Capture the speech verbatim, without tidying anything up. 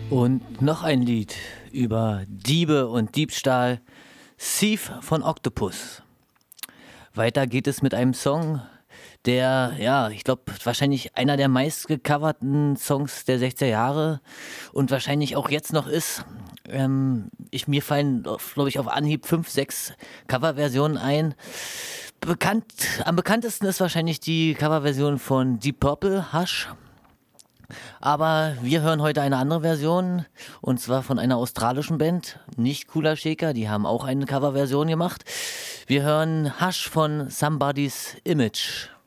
Und noch ein Lied über Diebe und Diebstahl. Thief von Octopus. Weiter geht es mit einem Song, der, ja, ich glaube, wahrscheinlich einer der meistgecoverten Songs der sechziger Jahre und wahrscheinlich auch jetzt noch ist. Ähm, ich, mir fallen, glaube ich, auf Anhieb fünf, sechs Coverversionen ein. Bekannt, am bekanntesten ist wahrscheinlich die Coverversion von Deep Purple, Hush. Aber wir hören heute eine andere Version, und zwar von einer australischen Band, nicht Kula Shaker, die haben auch eine Coverversion gemacht. Wir hören Hush von Somebody's Image.